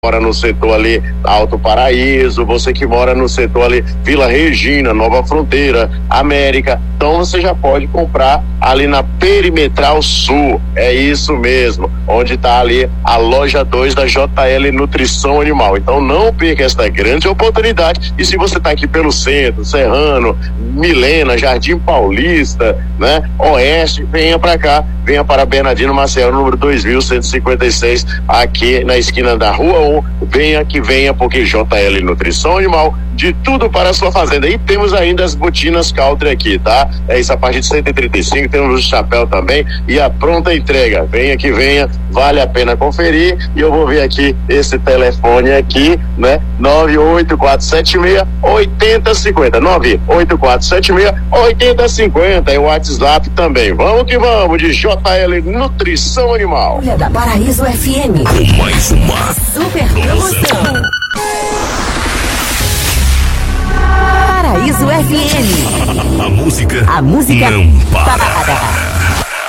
mora no setor ali Alto Paraíso, você que mora no setor ali Vila Regina, Nova Fronteira, América, então você já pode comprar ali na Perimetral Sul, é isso mesmo, onde está ali a loja 2 da JL Nutrição Animal. Então não perca esta grande oportunidade. E se você está aqui pelo centro, Serrano, Milena, Jardim Paulista, né, Oeste, venha para cá, venha para Bernardino Maciel, número 2156, aqui na esquina da Rua 1. Venha, porque JL Nutrição Animal, de tudo para a sua fazenda. E temos ainda as botinas Country aqui, tá? É isso, a partir de 135, temos o chapéu também e a pronta entrega. Venha que venha, vale a pena conferir. E eu vou ver aqui esse telefone aqui, né? 98476-8050. 98476-8050. E o WhatsApp também. Vamos que vamos, de JL Nutrição Animal. Olha da Paraíso FM. Com mais uma super promoção. Paraíso FM. A música não para.